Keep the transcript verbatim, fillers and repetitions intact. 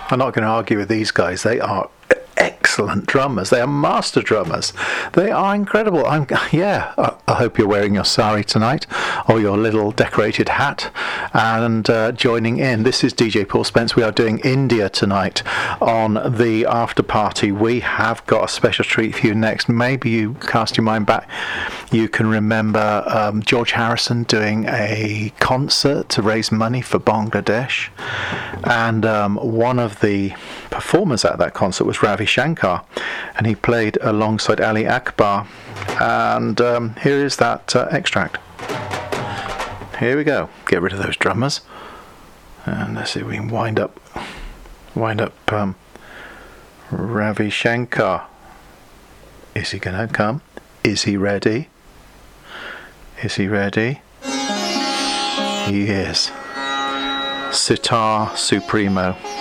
I'm not going to argue with these guys. They are excellent drummers. They are master drummers. They are incredible. I'm yeah. I, I hope you're wearing your sari tonight, or your little decorated hat, and uh, joining in. This is D J Paul Spence. We are doing India tonight on the after party. We have got a special treat for you next. Maybe you cast your mind back. You can remember um, George Harrison doing a concert to raise money for Bangladesh, and um, one of the performers at that concert was Ravi Shankar, and he played alongside Ali Akbar. And um, here is that uh, extract. Here we go. Get rid of those drummers, and let's see if we can wind up, wind up um, Ravi Shankar. Is he gonna come? Is he ready? Is he ready? He is. Sitar Supremo.